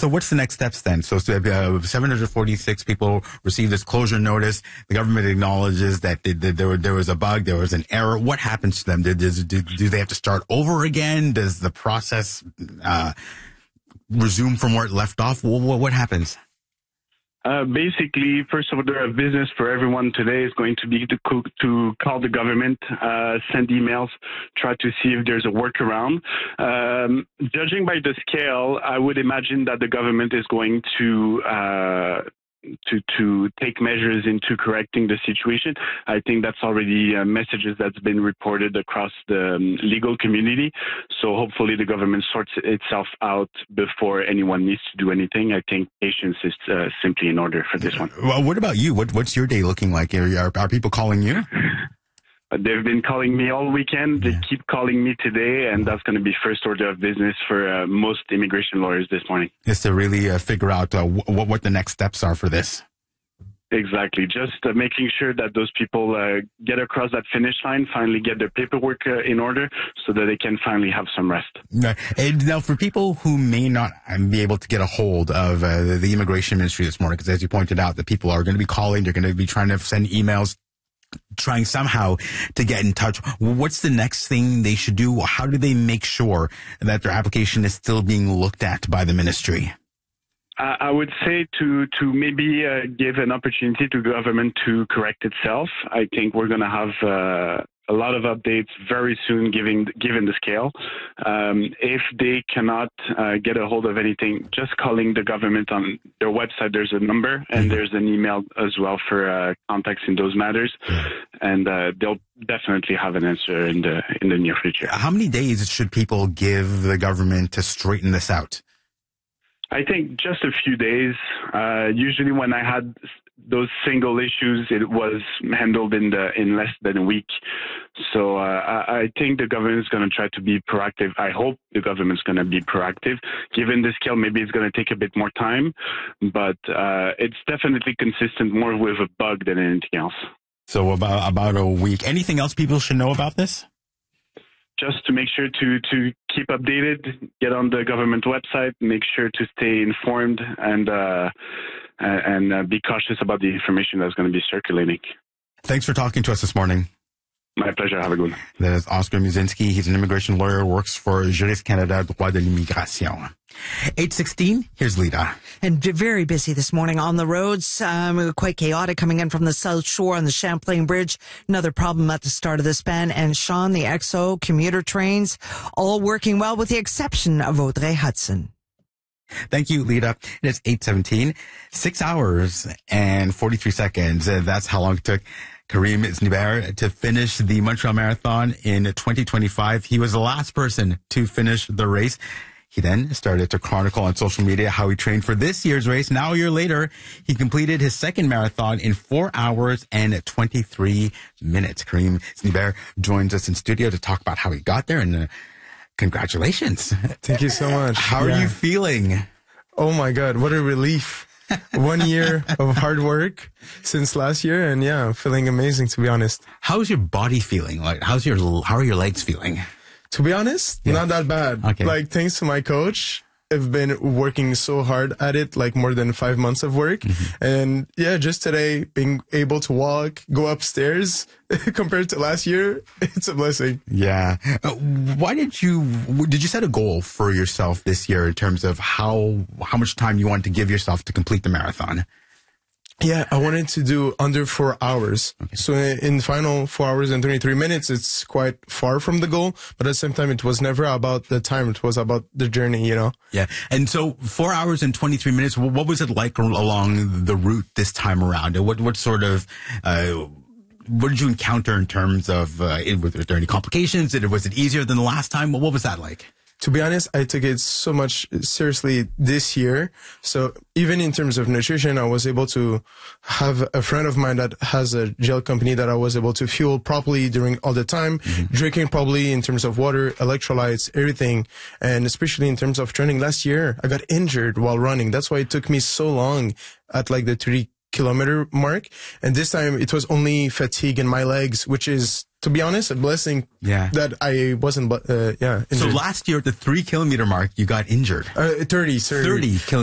So what's the next steps then? So 746 people received this closure notice. The government acknowledges that there was a bug, there was an error. What happens to them? Do they have to start over again? Does the process resume from where it left off? What happens? Basically, first order of business for everyone today is going to be to call the government, send emails, try to see if there's a workaround. Judging by the scale, I would imagine that the government is going to take measures into correcting the situation. I think that's already messages that's been reported across the legal community. So hopefully the government sorts itself out before anyone needs to do anything. I think patience is simply in order for this one. Well, what about you? What's your day looking like? Are people calling you? They've been calling me all weekend. They keep calling me today, and that's going to be first order of business for most immigration lawyers this morning. Is to really figure out what the next steps are for this. Exactly. Just making sure that those people get across that finish line, finally get their paperwork in order so that they can finally have some rest. And now, for people who may not be able to get a hold of the immigration ministry this morning, because as you pointed out, the people are going to be calling, they're going to be trying to send emails, trying somehow to get in touch. What's the next thing they should do? How do they make sure that their application is still being looked at by the ministry? I would say to maybe give an opportunity to government to correct itself. I think we're going to have a lot of updates very soon, given the scale. If they cannot get a hold of anything, just calling the government on their website, there's a number and there's an email as well for contacts in those matters, and they'll definitely have an answer in the near future. How many days should people give the government to straighten this out? I think just a few days. Usually when I had those single issues, it was handled in less than a week. So I think the government is going to try to be proactive. I hope the government is going to be proactive. Given the scale, maybe it's going to take a bit more time, but it's definitely consistent more with a bug than anything else. So about a week. Anything else people should know about this? Just to make sure to keep updated, get on the government website, make sure to stay informed, and be cautious about the information that's going to be circulating. Thanks for talking to us this morning. My pleasure. Have a good one. That is Oscar Musinski. He's an immigration lawyer, works for Juriste Canada, Droit de l'immigration. 8:16, here's Lita. And very busy this morning on the roads. Quite chaotic coming in from the South Shore on the Champlain Bridge. Another problem at the start of the span. And Sean, the XO commuter trains, all working well with the exception of Audrey Hudson. Thank you, Lita. It's 8:17, 6 hours and 43 seconds. That's how long it took Karim Znibert to finish the Montreal Marathon in 2025. He was the last person to finish the race. He then started to chronicle on social media how he trained for this year's race. Now, a year later, he completed his second marathon in 4 hours and 23 minutes. Karim Znibert joins us in studio to talk about how he got there, and congratulations. Thank you so much. How are you feeling? Oh my God, what a relief. 1 year of hard work since last year, and I'm feeling amazing, to be honest. How's your body feeling? Like, how are your legs feeling? To be honest, not that bad. Okay. Like, thanks to my coach, I've been working so hard at it, like more than 5 months of work. And just today, being able to walk, go upstairs compared to last year, it's a blessing. Yeah. Why did you set a goal for yourself this year in terms of how much time you wanted to give yourself to complete the marathon? Yeah, I wanted to do under 4 hours. Okay. So in the final 4 hours and 23 minutes, it's quite far from the goal. But at the same time, it was never about the time. It was about the journey, you know? Yeah. And so 4 hours and 23 minutes, what was it like along the route this time around? What sort of, what did you encounter in terms of, were there any complications? Was it easier than the last time? What was that like? To be honest, I took it so much seriously this year. So even in terms of nutrition, I was able to have a friend of mine that has a gel company that I was able to fuel properly during all the time, drinking properly in terms of water, electrolytes, everything. And especially in terms of training last year, I got injured while running. That's why it took me so long at like the 3-kilometer mark. And this time it was only fatigue in my legs, which is, to be honest, a blessing that I wasn't, injured. So last year at the 3-kilometer mark, you got injured. 30 kilometers.